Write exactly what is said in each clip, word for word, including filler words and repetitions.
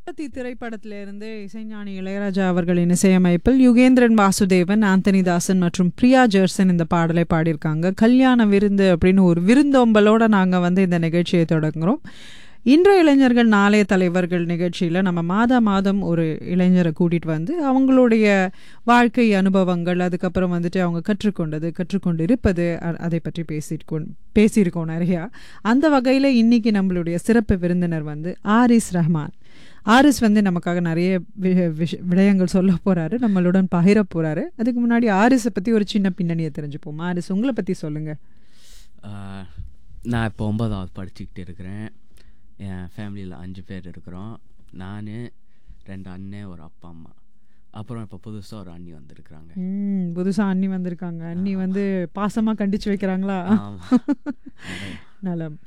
பத்தி திரைப்படத்திலிருந்து இசைஞானி இளையராஜா அவர்களின் இசையமைப்பில் யுகேந்திரன் வாசுதேவன், ஆந்தனி தாசன் மற்றும் பிரியா ஜெர்சன் இந்த பாடலை பாடியிருக்காங்க. கல்யாண விருந்து அப்படின்னு ஒரு விருந்தோம்பலோட நாங்கள் வந்து இந்த நிகழ்ச்சியை தொடங்குகிறோம். இன்றைய இளைஞர்கள் நாளைய தலைவர்கள் நிகழ்ச்சியில் நம்ம மாதா மாதம் ஒரு இளைஞரை கூட்டிகிட்டு வந்து அவங்களுடைய வாழ்க்கை அனுபவங்கள், அதுக்கப்புறம் வந்துட்டு அவங்க கற்றுக்கொண்டது கற்றுக்கொண்டு இருப்பது அதை பற்றி பேசியிருக்கோம் பேசியிருக்கோம் நிறையா. அந்த வகையில் இன்றைக்கி நம்மளுடைய சிறப்பு விருந்தினர் வந்து ஆரிஸ் ரஹ்மான். ஆரிஸ் வந்து நமக்காக நிறைய விஷ விடயங்கள் சொல்ல போகிறாரு, நம்மளுடன் பகிர போகிறாரு. அதுக்கு முன்னாடி ஆரிஸை பற்றி ஒரு சின்ன பின்னணியை தெரிஞ்சுப்போம். ஆரிஸ், உங்களை பற்றி சொல்லுங்கள். நான் இப்போ ஒன்பதாவது படிச்சுக்கிட்டு இருக்கிறேன். என் ஃபேமிலியில் அஞ்சு பேர் இருக்கிறோம். நான், ரெண்டு அண்ணன், ஒரு அப்பா அம்மா. அப்புறம் இப்போ புதுசாக ஒரு அண்ணி வந்திருக்கிறாங்க. ம் புதுசாக அண்ணி வந்திருக்காங்க. அண்ணி வந்து பாசமாக கண்டிச்சு வைக்கிறாங்களா? நலம்.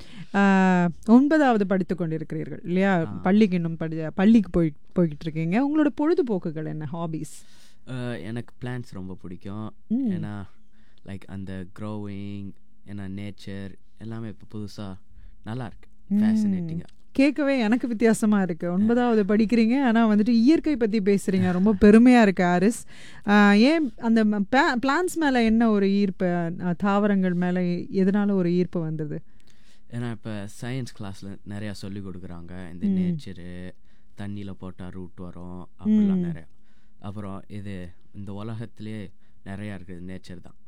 ஒன்பதாவது படித்து கொண்டிருக்கிறீர்கள் இல்லையா? பள்ளிக்கு இன்னும் படி பள்ளிக்கு போய் போய்கிட்டு இருக்கீங்க. உங்களோட பொழுதுபோக்குகள் என்ன, ஹாபீஸ்? எனக்கு பிளான்ஸ் ரொம்ப பிடிக்கும். ஏன்னா லைக் அந்த க்ரோவிங், ஏன்னா நேச்சர் எல்லாமே இப்போ புதுசாக நல்லாயிருக்கு, ஃபேசினேட்டிங்காக. கேட்கவே எனக்கு வித்தியாசமாக இருக்குது. ஒன்பதாவது படிக்கிறீங்க, ஆனால் வந்துட்டு இயற்கை பற்றி பேசுகிறீங்க. ரொம்ப பெருமையாக இருக்குது ஆரிஸ். ஏன் அந்த பிளான்ஸ் மேலே என்ன ஒரு ஈர்ப்பு, தாவரங்கள் மேலே எதனால ஒரு ஈர்ப்பு வந்தது? ஏன்னா இப்போ சயின்ஸ் கிளாஸில் நிறையா சொல்லி கொடுக்குறாங்க. இந்த நேச்சரு, தண்ணியில் போட்டால் ரூட் வரும் அப்படிலாம் நிறையா. அப்புறம் இது இந்த உலகத்திலே நிறையா இருக்குது நேச்சர் தான்.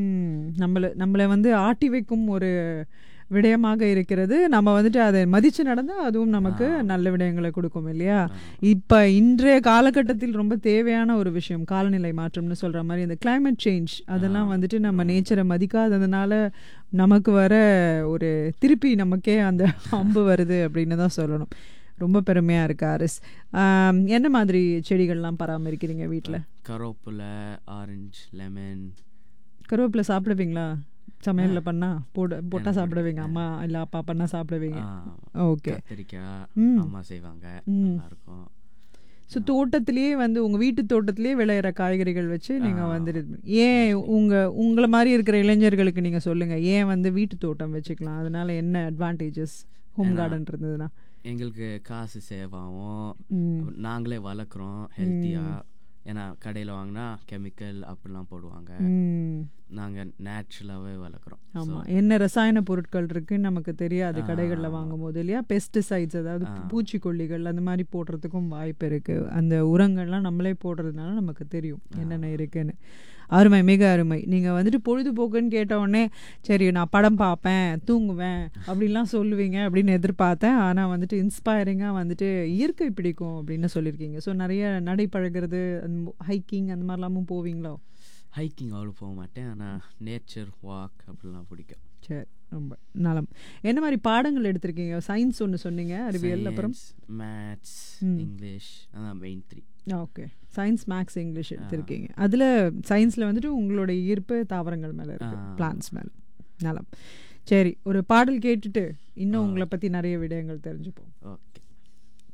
நம்மளை நம்மளை வந்து ஆட்டி வைக்கும் ஒரு விடயமாக இருக்கிறது. நம்ம வந்துட்டு அதை மதித்து நடந்தால் அதுவும் நமக்கு நல்ல விடயங்களை கொடுக்கும் இல்லையா? இப்போ இன்றைய காலகட்டத்தில் ரொம்ப தேவையான ஒரு விஷயம் காலநிலை மாற்றம்னு சொல்கிற மாதிரி இந்த கிளைமேட் சேஞ்ச். அதெல்லாம் வந்துட்டு நம்ம நேச்சரை மதிக்காததுனால நமக்கு வர ஒரு திருப்பி நமக்கே அந்த அம்பு வருது அப்படின்னு தான் சொல்லணும். ரொம்ப பெருமையாக இருக்கு ஆரிஸ். என்ன மாதிரி செடிகள்லாம் பராமரிக்கிறீங்க வீட்டில்? கருவேப்பிலை, ஆரஞ்சு, லெமன். கருவேப்பிலை சாப்பிடுவீங்களா? சமையலில் பண்ணால் போட போட்டால் சாப்பிடுவீங்க? அம்மா இல்லை அப்பா பண்ணால் சாப்பிடுவீங்க? ஓகே. கத்திரிக்காய் அம்மா செய்வாங்க, நல்லாயிருக்கும். ஸோ தோட்டத்திலேயே வந்து உங்கள் வீட்டு தோட்டத்திலேயே விளையிற காய்கறிகள் வச்சு நீங்கள் வந்துட்டு ஏன் உங்கள் உங்களை மாதிரி இருக்கிற இளைஞர்களுக்கு நீங்கள் சொல்லுங்கள், ஏன் வந்து வீட்டு தோட்டம் வச்சுக்கலாம்? அதனால என்ன அட்வான்டேஜஸ் ஹோம் கார்டன் இருந்ததுன்னா? எங்களுக்கு காசு சேவ் ஆகும், நாங்களே வளர்க்குறோம் ஹெல்த்தியாக. ஏன்னா கடையில் வாங்கினா கெமிக்கல் அப்படிலாம் போடுவாங்க, நாங்கள் நேச்சுரலாகவே வளர்க்குறோம். ஆமாம், என்ன ரசாயன பொருட்கள் இருக்குன்னு நமக்கு தெரியாது கடைகளில் வாங்கும் போது இல்லையா? பெஸ்டிசைட்ஸ், அதாவது பூச்சிக்கொல்லிகள் அந்த மாதிரி போடுறதுக்கும் வாய்ப்பு இருக்குது. அந்த உரங்கள்லாம் நம்மளே போடுறதுனால நமக்கு தெரியும் என்னென்ன இருக்குன்னு. அருமை, மிக அருமை. நீங்கள் வந்துட்டு பொழுதுபோக்குன்னு கேட்டவுடனே சரி நான் படம் பார்ப்பேன், தூங்குவேன் அப்படின்லாம் சொல்லுவீங்க அப்படின்னு எதிர்பார்த்தேன். ஆனால் வந்துட்டு இன்ஸ்பைரிங்காக வந்துட்டு இயற்கை பிடிக்கும் அப்படின்னு சொல்லியிருக்கீங்க. ஸோ நிறைய நடைப்பழகிறது, ஹைக்கிங் அந்த மாதிரிலாமும் போவீங்களோ? ஹைக்கிங் அவ்வளோ போக மாட்டேன், ஆனால் நேச்சர் வாக் அப்படிலாம் பிடிக்கும். சரி, ரொம்ப நலம். என்ன மாதிரி பாடங்கள் எடுத்திருக்கீங்க? சயின்ஸ் ஒன்று சொன்னீங்க, அறிவியல், அப்புறம் மேத்ஸ், இங்கிலீஷ், அதான் main three. Okay, science, maths, English எடுத்திருக்கீங்க. அதில் சயின்ஸில் வந்துட்டு உங்களோட ஈர்ப்பு தாவரங்கள் மேலே இருக்கு, பிளான்ஸ் மேலே. நலம். சரி, ஒரு பாடல் கேட்டுட்டு இன்னும் உங்களை பற்றி நிறைய விடயங்கள் தெரிஞ்சுப்போம்.